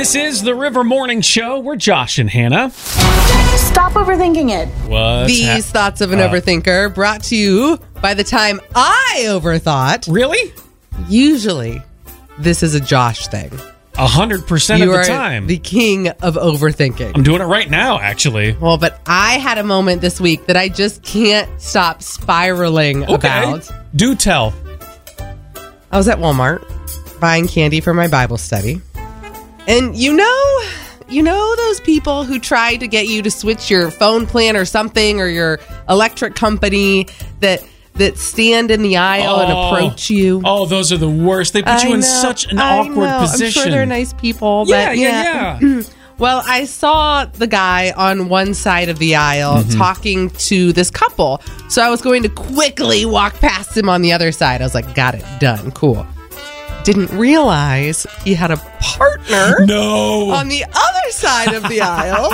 This is the River Morning Show. We're Josh and Hannah. Stop overthinking it. These thoughts of an overthinker brought to you by the time I overthought. Really? Usually, this is a Josh thing. 100% You of the are time. the king of overthinking. I'm doing it right now, actually. Well, but I had a moment this week that I just can't stop spiraling about. Do tell. I was at Walmart buying candy for my Bible study. And you know those people who try to get you to switch your phone plan or something, or your electric company that stand in the aisle and approach you? Oh, those are the worst. They put you in such an awkward position. I'm sure they're nice people. But Yeah. Well, I saw the guy on one side of the aisle talking to this couple. So I was going to quickly walk past him on the other side. I was like, got it, done, cool. Didn't realize he had a partner No. on the other side of the aisle.